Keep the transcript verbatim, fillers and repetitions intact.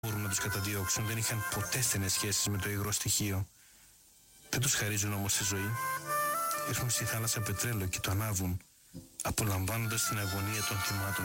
μπορούν να τους καταδιώξουν, δεν είχαν ποτέ στενές σχέσεις με το υγρό στοιχείο. Δεν τους χαρίζουν όμως τη ζωή. Ρίχνουν στη θάλασσα πετρέλαιο και το ανάβουν, απολαμβάνοντας την αγωνία των θυμάτων.